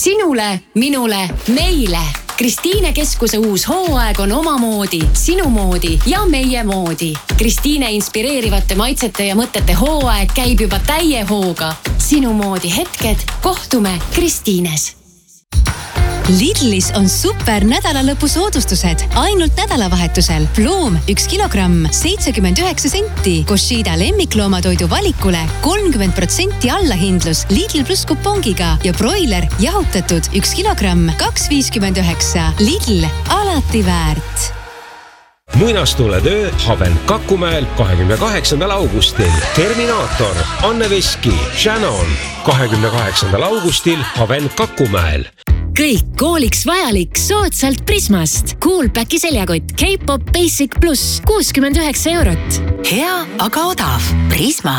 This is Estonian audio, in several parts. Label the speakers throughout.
Speaker 1: Sinule, minule, meile. Kristiine Keskuse uus hooaeg on omamoodi, sinu moodi ja meie moodi. Kristiine inspireerivate maitsete ja mõtete hooaeg käib juba täie hooga. Sinu moodi hetked, kohtume Kristiines.
Speaker 2: Lidlis on super nädalalõpu soodustused. Ainult nädalavahetusel. Ploom 1 kilogramm 79 senti. Koshida lemmikloomatoidu valikule 30% allahindlus Lidl plus kupongiga ja broiler jahutatud 1 kilogramm 2,59. Lidl, alati väärt.
Speaker 3: Muinastuletöö Haven Kakumäel 28. augustil. Terminaator, Anne Veski, Shannon 28. augustil Haven Kakumäel.
Speaker 1: Kõik kooliks vajalik soodsalt Prismast. Coolpacki seljakott K-Pop Basic Plus 69 €. Hea, aga odav. Prisma.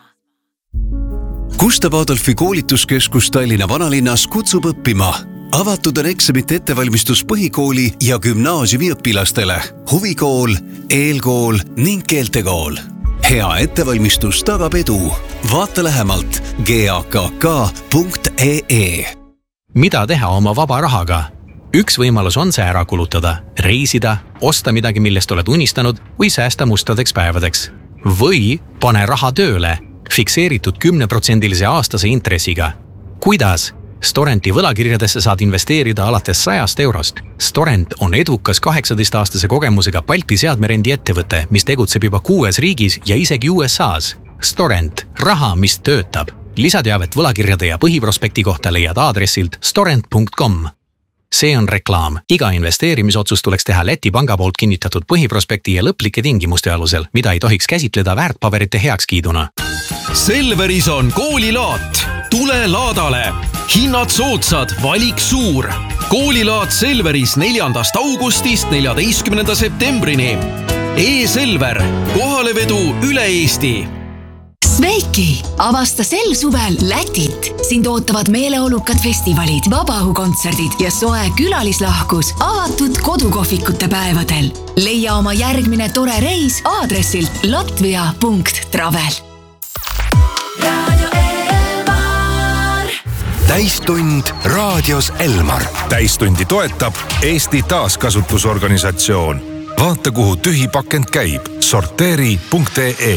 Speaker 4: Gustav Adolfi koolituskeskus Tallinna vanalinnas kutsub õppima. Avatud on eksamite ettevalmistus põhikooli ja gümnaasiumi õpilastele. Huvikool, eelkool ning keeltekool. Hea ettevalmistus tagab edu. Vaata lähemalt gakk.ee.
Speaker 5: Mida teha oma vaba rahaga? Üks võimalus on see ära kulutada, reisida, osta midagi, millest oled unistanud või säästa mustadeks päevadeks. Või pane raha tööle, fikseeritud 10% aastase intressiga. Kuidas? Storenti võlakirjadesse saad investeerida alates 100 €. Storent on edukas 18-aastase kogemusega Balti seadmerendi ettevõte, mis tegutseb juba 6 riigis ja isegi USAs. Storent, raha, mis töötab. Lisateavet võlakirjade ja põhiprospekti kohta leiad aadressilt storent.com. See on reklaam. Iga investeerimisotsus tuleks teha Läti panga poolt kinnitatud põhiprospekti ja lõplike tingimuste alusel, mida ei tohiks käsitleda väärtpaberite heakskiiduna.
Speaker 6: Selveris on koolilaat. Tule laadale. Hinnad soodsad, valik suur. Koolilaat Selveris 4. augustist 14. septembrini. E-Selver. Kohalevedu üle Eesti.
Speaker 1: Sveiki! Avasta sel suvel Lätit. Sind ootavad meeleolukad festivalid, vabaõhukontserdid ja soe külalislahkus avatud kodukohvikute päevadel. Leia oma järgmine tore reis aadressilt latvia.travel.
Speaker 7: Täistund raadios Elmar. Täistundi toetab Eesti Taaskasutusorganisatsioon. Vaata, kuhu tühi pakend käib. Sorteeri.ee.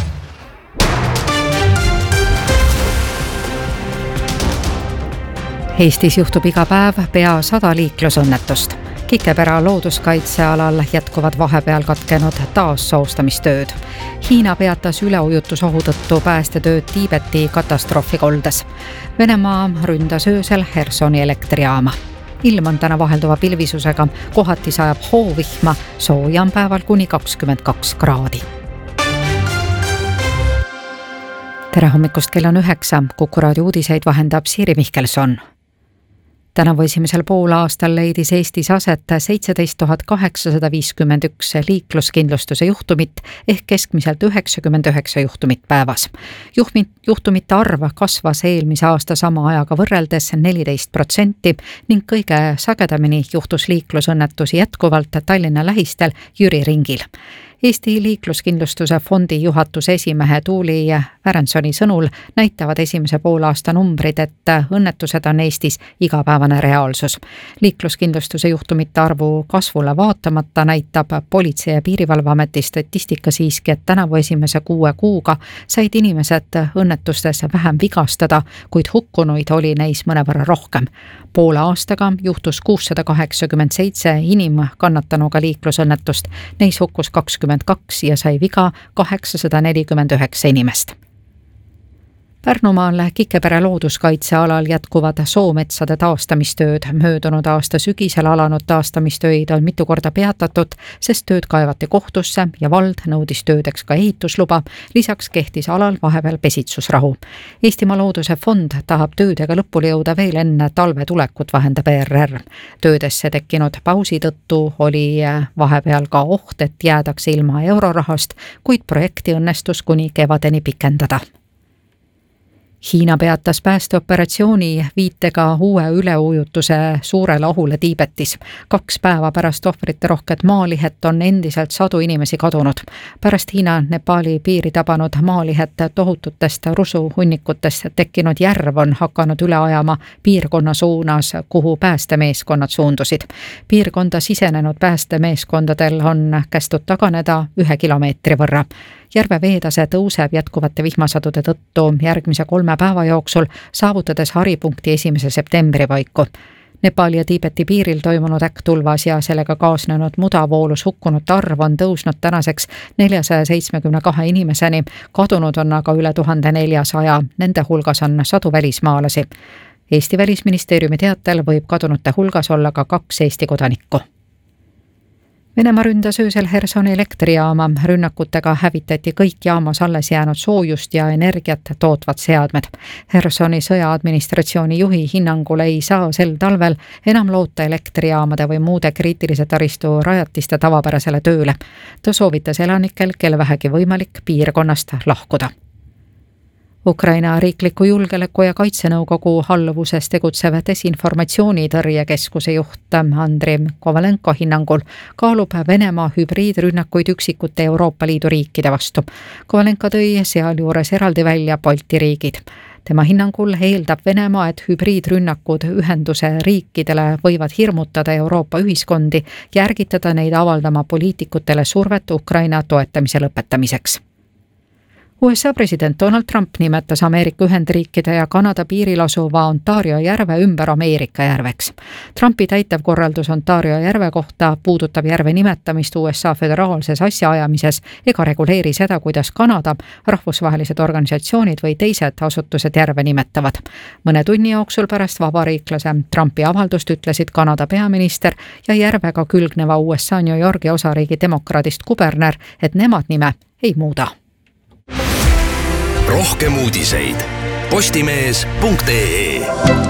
Speaker 8: Eestis juhtub iga päev pea 100 liiklusõnnetust. Kikepera looduskaitsealal jätkuvad vahepeal katkenud taassoostamistööd. Hiina peatas üleujutusohu tõttu päästetööd Tiibeti katastroofikoldes. Venemaa ründas öösel Hersoni elektrijaama. Ilm on täna vahelduva pilvisusega, kohati sajab hoovihma, sooja on päeval kuni 22 kraadi. Tere hommikust, kell on 9. Kuku raadio uudiseid vahendab Siiri Mihkelson. Tänavu esimesel poolaastal leidis Eestis aset 17 851 liikluskindlustuse juhtumit ehk keskmiselt 99 juhtumit päevas. Juhtumite arv kasvas eelmise aasta sama ajaga võrreldes 14% ning kõige sagedamini juhtus liiklusõnnetusi jätkuvalt Tallinna lähistel Jüri ringil. Eesti liikluskindlustuse fondi juhatuse esimehe Tuuli Värensoni sõnul näitavad esimese poolaasta numbrid, et õnnetused on Eestis igapäevane reaalsus. Liikluskindlustuse juhtumite arvu kasvule vaatamata näitab Politsei- ja Piirivalveameti statistika siiski, et tänavu esimese 6 kuuga said inimesed õnnetustes vähem vigastada, kuid hukkunuid oli neis mõnevõrra rohkem. Poole aastaga juhtus 687 inimkannatanuga liiklusõnnetust, neis hukkus 22 ja sai viga 849 inimest. Pärnumaal Kikepere looduskaitsealal jätkuvad soometsade taastamistööd. Möödunud aasta sügisel alanud taastamistöid on mitu korda peatatud, sest tööd kaevati kohtusse ja vald nõudis töödeks ka ehitusluba. Lisaks kehtis alal vahepeal pesitsusrahu. Eestimaa Looduse Fond tahab töödega lõpule jõuda veel enne talve tulekut, vahendab ERR. Töödesse tekkinud pausi tõttu oli vahepeal ka oht, et jäädakse ilma eurorahast, kuid projekti õnnestus kuni kevadeni pikendada. Hiina peatas päästeoperatsiooni viitega uue üleujutuse suurele ohule Tiibetis. 2 päeva pärast ohvrite rohket maalihet on endiselt sadu inimesi kadunud. Pärast Hiina-Nepali piiri tabanud maalihet tohututest rusuhunnikutest tekkinud järv on hakanud üle ajama piirkonna suunas, kuhu päästemeeskonnad suundusid. Piirkonda sisenenud päästemeeskondadel on kästud taganeda 1 kilomeetri võrra. Järve veetase tõuseb jätkuvate vihmasadude tõttu järgmise 3 päeva jooksul, saavutades haripunkti 1. septembri paiku. Nepali ja Tiibeti piiril toimunud äkktulvas ja sellega kaasnenud mudavoolus hukkunute arv on tõusnud tänaseks 472 inimeseni, kadunud on aga üle 1400, nende hulgas on sadu välismaalasi. Eesti Välisministeeriumi teatel võib kadunute hulgas olla ka 2 Eesti kodanikku. Venemaa ründas öösel Hersoni elektrijaama. Rünnakutega hävitati kõik jaamas alles jäänud soojust ja energiat tootvad seadmed. Hersoni sõjaadministratsiooni juhi hinnangul ei saa sel talvel enam loota elektrijaamade või muude kriitilise taristu rajatiste tavapärasele tööle. Ta soovitas elanikel, kel vähegi võimalik, piirkonnast lahkuda. Ukraina riikliku julgeoleku ja kaitsenõukogu alluvuses tegutsev desinformatsioonitõrjekeskuse juht Andrei Kovalenko hinnangul kaalub Venemaa hübriidrünnakuid üksikute Euroopa Liidu riikide vastu. Kovalenko tõi sealjuures eraldi välja Balti riigid. Tema hinnangul eeldab Venemaa, et hübriidrünnakud ühenduse riikidele võivad hirmutada Euroopa ühiskondi ja ärgitada neid avaldama poliitikutele survet Ukraina toetamise lõpetamiseks. USA president Donald Trump nimetas Ameerika Ühendriikide ja Kanada piiril asuva Ontario järve ümber Ameerika järveks. Trumpi täitevkorraldus Ontario järve kohta puudutab järve nimetamist USA föderaalses asjaajamises ega reguleeri seda, kuidas Kanada, rahvusvahelised organisatsioonid või teised asutused järve nimetavad. Mõne tunni jooksul pärast vabariiklase Trumpi avaldust ütlesid Kanada peaminister ja järvega külgneva USA New Yorgi osariigi demokraadist kuberner, et nemad nime ei muuda.
Speaker 9: Rohkem uudiseid postimees.ee.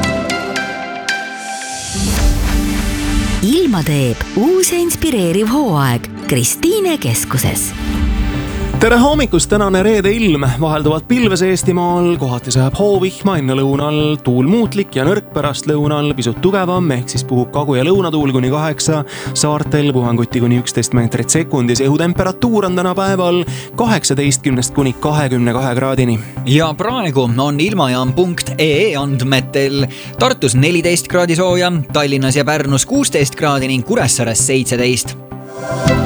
Speaker 10: Ilma teeb uus ja inspireeriv hooaeg Kristiine keskuses.
Speaker 11: Tere hommikust, tänane reede ilm, vahelduvalt pilves Eestimaal, kohati sajab hoovihma enne lõunal, tuul muutlik ja nõrk pärast lõunal, pisut tugevam, ehk siis puhub kagu- ja lõunatuul kuni 8, saartel puhanguti kuni 11 meetrit sekundis, õhutemperatuur on täna päeval 18 kuni 22 kraadini.
Speaker 12: Ja praegu on ilmajaam.ee andmetel Tartus 14 kraadi sooja, Tallinnas ja Pärnus 16 kraadi ning Kuressaares 17.